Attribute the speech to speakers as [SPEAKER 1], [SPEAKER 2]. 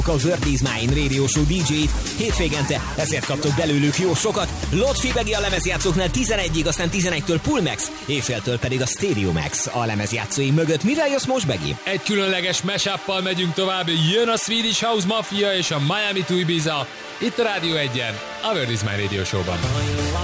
[SPEAKER 1] A World is Mine Radio Show DJ-t hétvégente, ezért kaptok belőlük jó sokat. Lotfi Begi a lemezjátszóknál 11-ig, aztán 11-től Pulmax, éjféltől pedig a Stereo Max a lemezjátszói mögött. Mivel jössz most, Begi?
[SPEAKER 2] Egy különleges mashuppal megyünk tovább, jön a Swedish House Mafia és a Miami to Ibiza, itt a Rádió 1-en, a World is Mine Radio Show-ban.